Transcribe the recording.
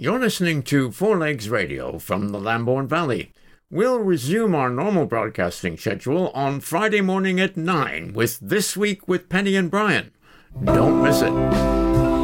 You're listening to Four Legs Radio from the Lambourne Valley. We'll resume our normal broadcasting schedule on Friday morning at 9 with This Week with Penny and Brian. Don't miss it.